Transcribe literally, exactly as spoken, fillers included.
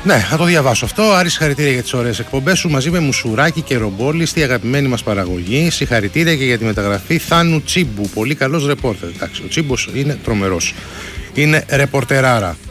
Ναι, θα το διαβάσω αυτό. Άρη, συγχαρητήρια για τις ωραίες εκπομπές σου μαζί με Μουσουράκη και Ρομπόλη στη αγαπημένη μας παραγωγή. Συγχαρητήρια και για τη μεταγραφή Θάνου Τσίμπου. Πολύ καλός ρεπόρτερ. Εντάξει, ο Τσίμπος είναι τρομερός. Είναι ρεπορτεράρα.